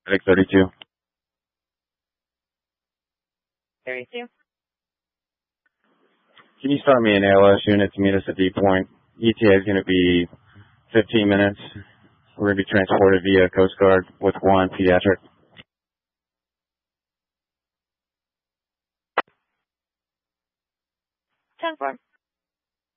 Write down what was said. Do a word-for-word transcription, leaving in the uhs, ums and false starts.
Medic thirty-two. thirty-two. Can you start me an A L S unit to meet us at D Point? E T A is going to be fifteen minutes. We're going to be transported via Coast Guard with one pediatric. ten four.